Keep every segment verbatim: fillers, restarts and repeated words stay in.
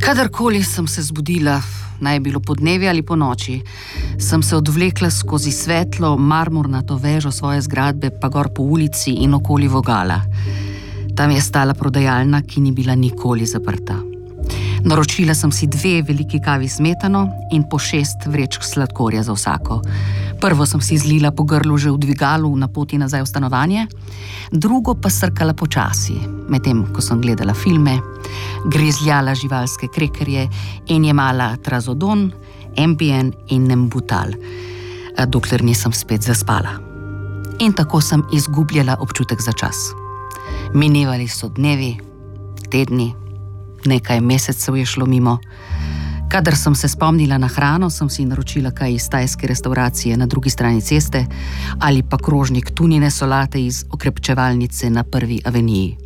Kadarkoli sem se zbudila, naj bilo podnevi ali po noči, sem se odvlekla skozi svetlo, marmornato vežo svoje zgradbe pa gor po ulici in okoli vogala. Tam je stala prodajalna, ki ni bila nikoli zaprta. Naročila sem si dve veliki kavi smetano in po šest vrečk sladkorja za vsako. Prvo sem si zlila po grlu že v dvigalu na poti nazaj v stanovanje, drugo pa srkala počasi, medtem ko sem gledala filme, grizljala živalske krekerje in jemala trazodon, Ambien in Nembutal, dokler nisem spet zaspala. In tako sem izgubljala občutek za čas. Minevali so dnevi, tedni, nekaj mesecev je šlo mimo. Kadar sem se spomnila na hrano, sem si naročila kaj iz tajske restauracije na drugi strani ceste ali pa krožnik tunine solate iz okrepčevalnice na Prvi aveniji.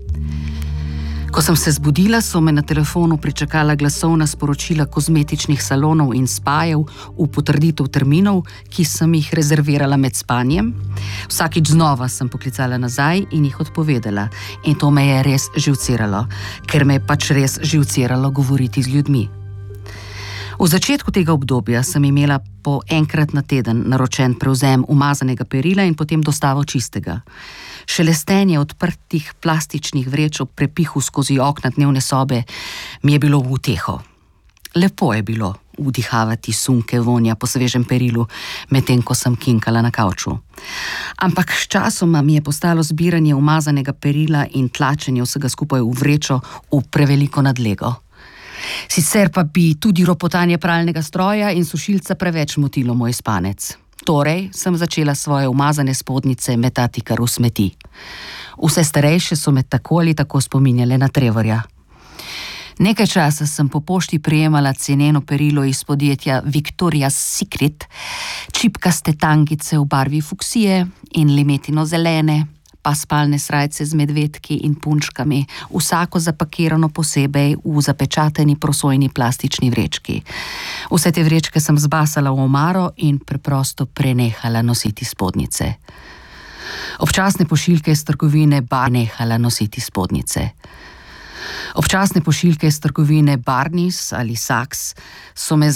Ko sem se zbudila, so me na telefonu pričakala glasovna sporočila kozmetičnih salonov in spajev v potrditev terminov, ki sem jih rezervirala med spanjem. Vsakič znova sem poklicala nazaj in jih odpovedala. In to me je res živciralo, ker me je pač res živciralo govoriti z ljudmi. V začetku tega obdobja sem imela po enkrat na teden naročen prevzem umazanega perila in potem dostavo čistega. Šelestenje odprtih plastičnih vreč ob prepihu skozi okna dnevne sobe mi je bilo v uteho. Lepo je bilo vdihavati sunke vonja po svežem perilu, medtem ko sem kinkala na kavču. Ampak sčasoma mi je postalo zbiranje umazanega perila in tlačenje vsega skupaj v vrečo v preveliko nadlego. Sicer pa bi tudi ropotanje pralnega stroja in sušilca preveč motilo moj spanec. Torej sem začela svoje umazane spodnjice metati kar v smeti. Vse starejše so me tako ali tako spominjale na Trevorja. Nekaj časa sem po pošti prejemala ceneno perilo iz podjetja Victoria's Secret, čipkaste tangice v barvi fuksije in limetino zelene, pa spalne srajce z medvedki in punčkami, vsako zapakirano posebej v zapečateni prosojni plastični vrečki. Vse te vrečke sem zbasala v omaro in preprosto prenehala nositi spodnjice. Občasne pošiljke iz trgovine Bar nehala nositi spodnjice. Občasne pošiljke iz trgovine Barnis ali Saks so me